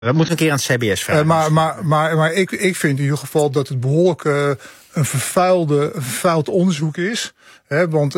Dat moet een keer aan het CBS vragen. Maar ik vind in ieder geval dat het behoorlijk een vervuild onderzoek is. Want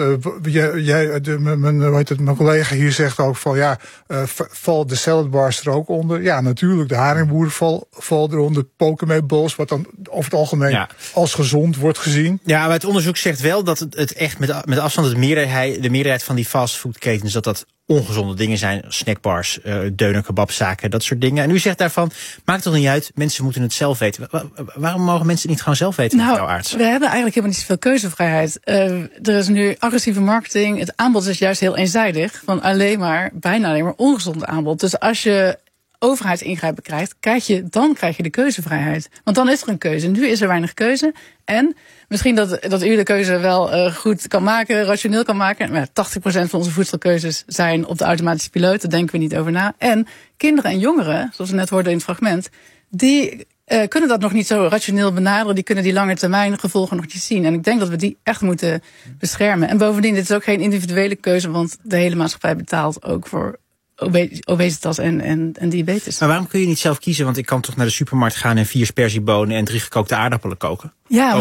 mijn collega hier zegt ook van valt de saladbars er ook onder? Ja, natuurlijk. De haringboeren vallen eronder. Pokémon-balls, wat dan over het algemeen als gezond wordt gezien. Ja, maar het onderzoek zegt wel dat het echt met afstand de meerderheid van die fastfoodketens dat ongezonde dingen zijn. Snackbars, deuner, kebabzaken, dat soort dingen. En u zegt daarvan, maakt toch niet uit, mensen moeten het zelf weten. Waarom mogen mensen het niet gewoon zelf weten, mevrouw Aarts? We hebben eigenlijk helemaal niet zoveel keuzevrijheid. Er is nu agressieve marketing. Het aanbod is juist heel eenzijdig. Van bijna alleen maar ongezond aanbod. Dus als je overheidsingrijpen krijgt, dan krijg je de keuzevrijheid. Want dan is er een keuze. Nu is er weinig keuze. En misschien dat u de keuze wel goed kan maken, rationeel kan maken. Maar 80% van onze voedselkeuzes zijn op de automatische piloot. Daar denken we niet over na. En kinderen en jongeren, zoals we net hoorden in het fragment, die kunnen dat nog niet zo rationeel benaderen. Die kunnen die lange termijn gevolgen nog niet zien. En ik denk dat we die echt moeten beschermen. En bovendien, dit is ook geen individuele keuze, want de hele maatschappij betaalt ook voor obesitas en diabetes. Maar waarom kun je niet zelf kiezen? Want ik kan toch naar de supermarkt gaan en 4 sperziebonen en 3 gekookte aardappelen koken?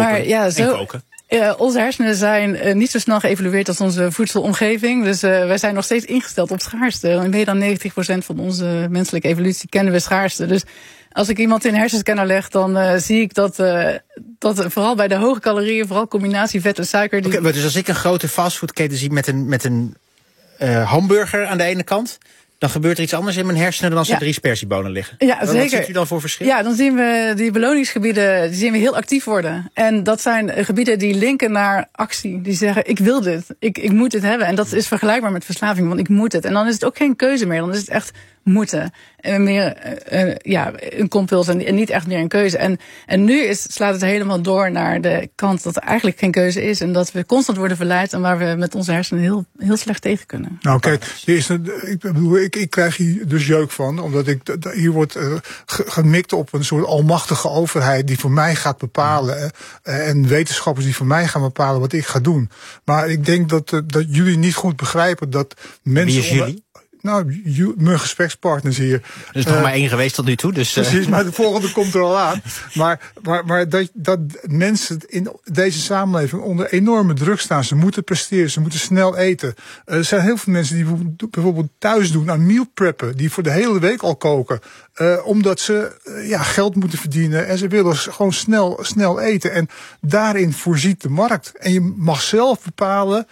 Koken. Onze hersenen zijn niet zo snel geëvolueerd als onze voedselomgeving. Dus wij zijn nog steeds ingesteld op schaarste. Meer dan 90% van onze menselijke evolutie kennen we schaarste. Dus als ik iemand in een hersenscanner leg, dan zie ik dat vooral bij de hoge calorieën, vooral combinatie vet en suiker. Maar dus als ik een grote fastfoodketen zie met een hamburger aan de ene kant, dan gebeurt er iets anders in mijn hersenen dan als er 3 sperziebonen liggen. Ja, zeker. Wat ziet u dan voor verschil? Ja, dan zien we die beloningsgebieden heel actief worden. En dat zijn gebieden die linken naar actie. Die zeggen, ik wil dit, ik moet dit hebben. En dat is vergelijkbaar met verslaving, want ik moet het. En dan is het ook geen keuze meer, dan is het echt moeten. En meer een compuls en niet echt meer een keuze. En nu slaat het helemaal door naar de kant dat er eigenlijk geen keuze is. En dat we constant worden verleid en waar we met onze hersenen heel, heel slecht tegen kunnen. Nou kijk, ik krijg hier dus jeuk van. Omdat hier wordt gemikt op een soort almachtige overheid die voor mij gaat bepalen. En wetenschappers die voor mij gaan bepalen wat ik ga doen. Maar ik denk dat jullie niet goed begrijpen dat mensen. Wie is jullie? Nou, mijn gesprekspartners hier. Er is nog maar 1 geweest tot nu toe. Dus, precies, maar de volgende komt er al aan. Maar dat mensen in deze samenleving onder enorme druk staan. Ze moeten presteren, ze moeten snel eten. Er zijn heel veel mensen die bijvoorbeeld thuis doen aan meal preppen. Die voor de hele week al koken. Omdat ze geld moeten verdienen. En ze willen gewoon snel eten. En daarin voorziet de markt. En je mag zelf bepalen.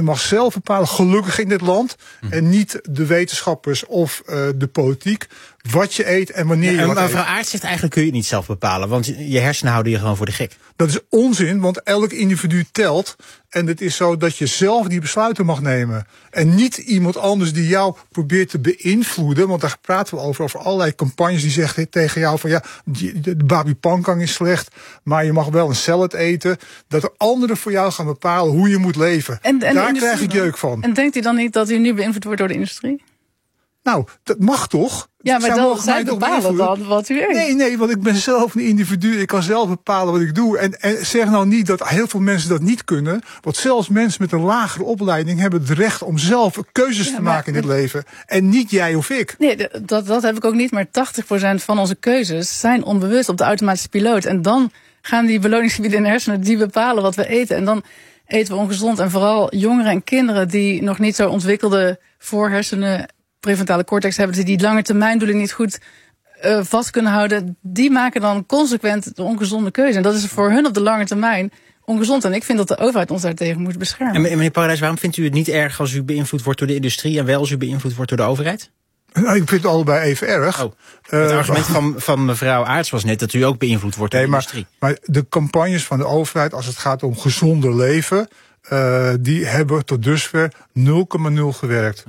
Gelukkig in dit land. En niet de wetenschappers of de politiek. Wat je eet en wanneer je wat eet. Maar mevrouw Aarts zegt eigenlijk kun je het niet zelf bepalen. Want je hersenen houden je gewoon voor de gek. Dat is onzin, want elk individu telt. En het is zo dat je zelf die besluiten mag nemen. En niet iemand anders die jou probeert te beïnvloeden. Want daar praten we over allerlei campagnes die zeggen tegen jou van de babi pankang is slecht. Maar je mag wel een salad eten. Dat er anderen voor jou gaan bepalen hoe je moet leven. En daar krijg ik jeuk van. En denkt u dan niet dat u nu beïnvloed wordt door de industrie? Nou, dat mag toch? Ja, maar zij bepalen dan wat u eet. Nee, want ik ben zelf een individu. Ik kan zelf bepalen wat ik doe. En zeg nou niet dat heel veel mensen dat niet kunnen. Want zelfs mensen met een lagere opleiding hebben het recht om zelf keuzes te maken in het leven. En niet jij of ik. Nee, dat heb ik ook niet. Maar 80% van onze keuzes zijn onbewust op de automatische piloot. En dan gaan die beloningsgebieden in de hersenen die bepalen wat we eten. En dan eten we ongezond. En vooral jongeren en kinderen die nog niet zo ontwikkelde voorhersenen, prefrontale cortex hebben, die lange termijndoelen niet goed vast kunnen houden, die maken dan consequent de ongezonde keuze. En dat is voor hun op de lange termijn ongezond. En ik vind dat de overheid ons daartegen moet beschermen. En meneer Paradijs, waarom vindt u het niet erg als u beïnvloed wordt door de industrie en wel als u beïnvloed wordt door de overheid? Nou, ik vind het allebei even erg. Het argument van mevrouw Aarts was net dat u ook beïnvloed wordt door de industrie. Maar de campagnes van de overheid als het gaat om gezonder leven, die hebben tot dusver 0,0 gewerkt.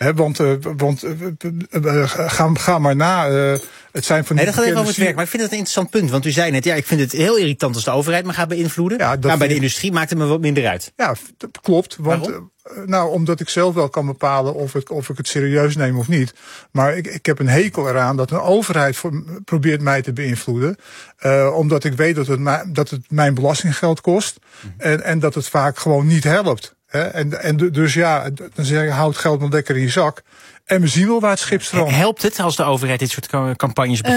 Ga maar na. Het zijn van die dat gaat even over het werk. Maar ik vind het een interessant punt. Want u zei net, ik vind het heel irritant als de overheid me gaat beïnvloeden. Maar bij de industrie maakt het me wat minder uit. Ja, dat klopt. Want omdat ik zelf wel kan bepalen of ik het serieus neem of niet. Maar ik heb een hekel eraan dat een overheid probeert mij te beïnvloeden. Omdat ik weet dat het mijn belastinggeld kost. En dat het vaak gewoon niet helpt. Dus dan zeg je, houd geld maar lekker in je zak. En we zien wel waar het schip strandt. Helpt het als de overheid dit soort campagnes